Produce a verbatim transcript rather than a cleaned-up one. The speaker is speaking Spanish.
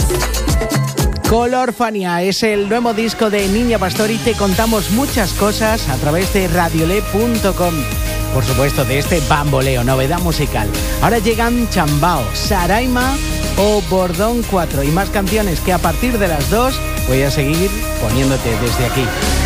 Colorfania es el nuevo disco de Niña Pastor y te contamos muchas cosas a través de radiole punto com. Por supuesto, de este bamboleo, novedad musical. Ahora llegan Chambao, Saraima o Bordón cuatro y más canciones que a partir de las dos voy a seguir poniéndote desde aquí.